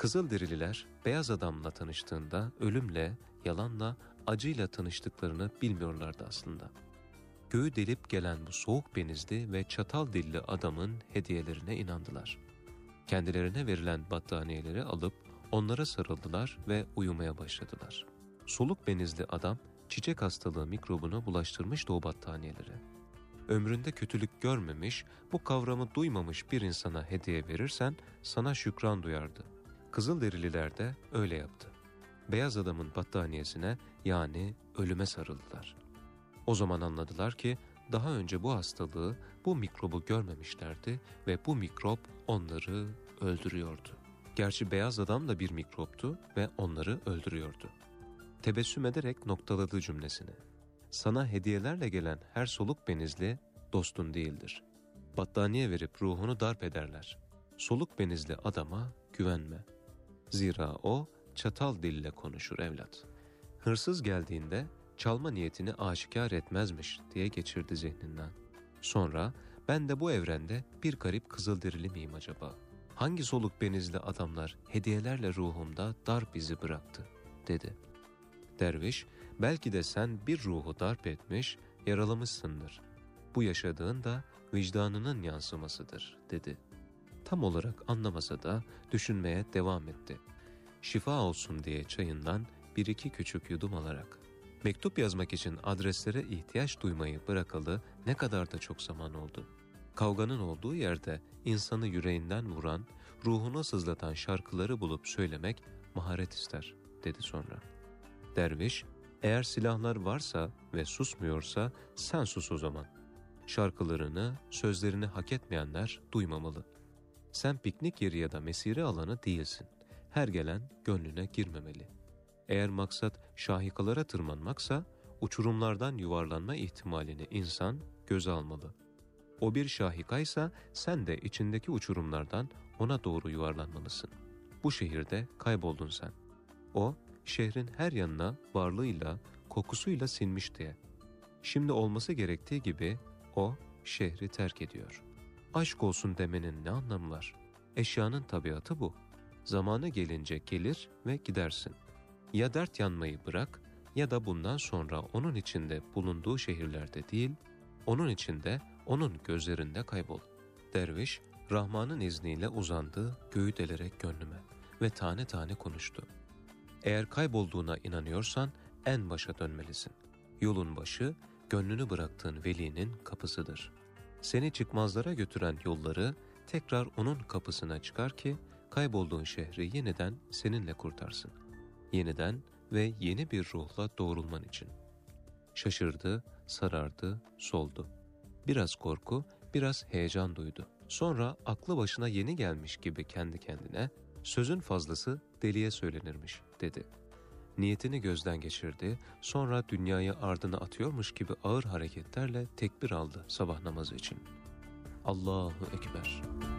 Kızılderililer beyaz adamla tanıştığında ölümle, yalanla, acıyla tanıştıklarını bilmiyorlardı aslında. Göğü delip gelen bu soğuk benizli ve çatal dilli adamın hediyelerine inandılar. Kendilerine verilen battaniyeleri alıp onlara sarıldılar ve uyumaya başladılar. Soluk benizli adam çiçek hastalığı mikrobunu bulaştırmıştı o battaniyeleri. Ömründe kötülük görmemiş, bu kavramı duymamış bir insana hediye verirsen sana şükran duyardı. Kızılderililer de öyle yaptı. Beyaz adamın battaniyesine, yani ölüme sarıldılar. O zaman anladılar ki daha önce bu hastalığı, bu mikrobu görmemişlerdi ve bu mikrop onları öldürüyordu. Gerçi beyaz adam da bir mikroptu ve onları öldürüyordu. Tebessüm ederek noktaladı cümlesini. Sana hediyelerle gelen her soluk benizli dostun değildir. Battaniye verip ruhunu darp ederler. Soluk benizli adama güvenme. Zira o çatal dille konuşur evlat. Hırsız geldiğinde çalma niyetini aşikar etmezmiş diye geçirdi zihninden. Sonra ben de bu evrende bir garip kızılderili miyim acaba? Hangi soluk benizli adamlar hediyelerle ruhumda darp izi bıraktı dedi. Derviş, belki de sen bir ruhu darp etmiş, yaralamışsındır. Bu yaşadığın da vicdanının yansımasıdır dedi. Tam olarak anlamasa da düşünmeye devam etti. Şifa olsun diye çayından bir iki küçük yudum alarak. Mektup yazmak için adreslere ihtiyaç duymayı bırakalı ne kadar da çok zaman oldu. Kavganın olduğu yerde insanı yüreğinden vuran, ruhuna sızlatan şarkıları bulup söylemek maharet ister dedi sonra. Derviş, eğer silahlar varsa ve susmuyorsa sen sus o zaman. Şarkılarını, sözlerini hak etmeyenler duymamalı. Sen piknik yeri ya da mesire alanı değilsin. Her gelen gönlüne girmemeli. Eğer maksat şahikalara tırmanmaksa, uçurumlardan yuvarlanma ihtimalini insan göze almalı. O bir şahikaysa sen de içindeki uçurumlardan ona doğru yuvarlanmalısın. Bu şehirde kayboldun sen. O, şehrin her yanına varlığıyla, kokusuyla sinmiş diye. Şimdi olması gerektiği gibi o şehri terk ediyor. Aşk olsun demenin ne anlamı var? Eşyanın tabiatı bu. Zamanı gelince gelir ve gidersin. Ya dert yanmayı bırak ya da bundan sonra onun içinde bulunduğu şehirlerde değil, onun içinde, onun gözlerinde kaybol. Derviş, Rahman'ın izniyle uzandı, göğü delerek gönlüme ve tane tane konuştu. Eğer kaybolduğuna inanıyorsan en başa dönmelisin. Yolun başı, gönlünü bıraktığın velinin kapısıdır. Seni çıkmazlara götüren yolları tekrar onun kapısına çıkar ki kaybolduğun şehri yeniden seninle kurtarsın. Yeniden ve yeni bir ruhla doğrulman için. Şaşırdı, sarardı, soldu. Biraz korku, biraz heyecan duydu. Sonra aklı başına yeni gelmiş gibi kendi kendine, sözün fazlası deliye söylenirmiş dedi. Niyetini gözden geçirdi, sonra dünyayı ardına atıyormuş gibi ağır hareketlerle tekbir aldı sabah namazı için. Allahu Ekber.